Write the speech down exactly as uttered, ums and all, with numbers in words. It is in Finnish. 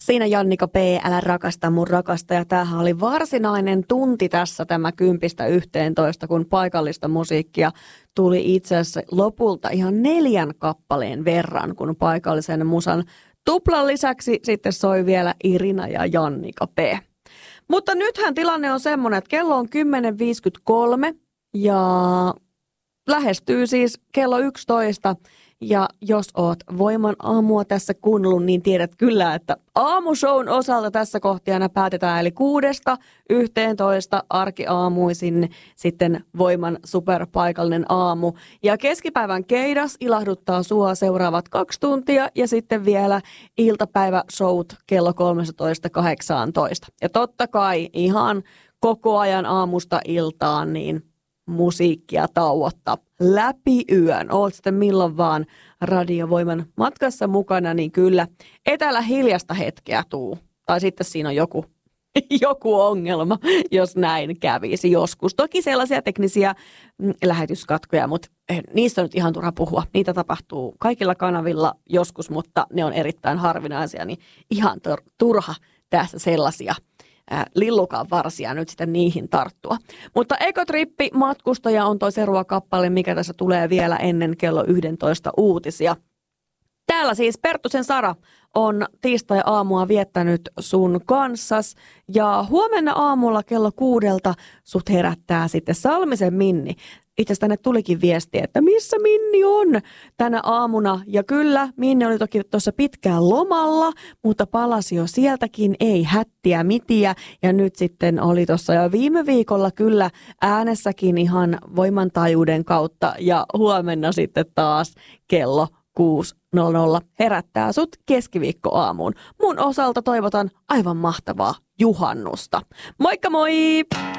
Siinä Jannika P, älä rakasta mun rakastaja. Tämähän oli varsinainen tunti tässä tämä kympistä yhteentoista, kun paikallista musiikkia tuli itse asiassa lopulta ihan neljän kappaleen verran, kun paikallisen musan tuplan lisäksi sitten soi vielä Irina ja Jannika P. Mutta nythän tilanne on semmoinen, että kello on kymmenen viisikymmentäkolme ja lähestyy siis kello yksitoista. Ja jos oot Voiman aamua tässä kuunnellut, niin tiedät kyllä, että aamushown osalta tässä kohti aina päätetään, eli kuudesta yhteentoista arkiaamuisin sitten Voiman superpaikallinen aamu. Ja keskipäivän keidas ilahduttaa sua seuraavat kaksi tuntia ja sitten vielä iltapäiväshowt kello kolmetoista kahdeksantoista. Ja totta kai ihan koko ajan aamusta iltaan niin musiikkia tauotta läpi yön. Oot sitten milloin vaan Radiovoiman matkassa mukana, niin kyllä etälä hiljasta hetkeä tuu. Tai sitten siinä on joku, joku ongelma, jos näin kävisi joskus. Toki sellaisia teknisiä lähetyskatkoja, mutta niistä on nyt ihan turha puhua. Niitä tapahtuu kaikilla kanavilla joskus, mutta ne on erittäin harvinaisia, niin ihan turha tässä sellaisia lillukaan varsia nyt sitten niihin tarttua. Mutta Ekotrippi matkustaja on toi seuraava kappale, mikä tässä tulee vielä ennen kello yksitoista uutisia. Täällä siis Perttusen Sara on tiistai-aamua viettänyt sun kanssas ja huomenna aamulla kello kuudelta sut herättää sitten Salmisen Minni. Itse asiassa tänne tulikin viesti, että missä Minni on tänä aamuna. Ja kyllä, Minni oli toki tuossa pitkään lomalla, mutta palasi jo sieltäkin, ei hättiä mitiä. Ja nyt sitten oli tuossa jo viime viikolla kyllä äänessäkin ihan voimantajuuden kautta. Ja huomenna sitten taas kello kuusi nolla nolla herättää sut keskiviikkoaamuun. Mun osalta toivotan aivan mahtavaa juhannusta. Moikka moi!